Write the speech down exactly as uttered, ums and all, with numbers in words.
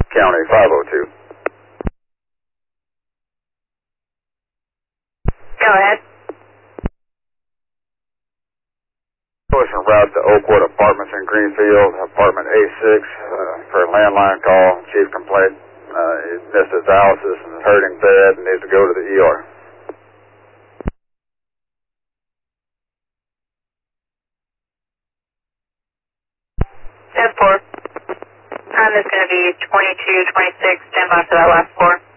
County five oh two. Go ahead. Push en route to Oakwood Apartments in Greenfield, apartment A six, uh, for a landline call. Chief complaint, uh, he missed his dialysis and is hurting bad and needs to go to the E R. ten four. Time is going to be twenty-two twenty-six. Stand by for that last four.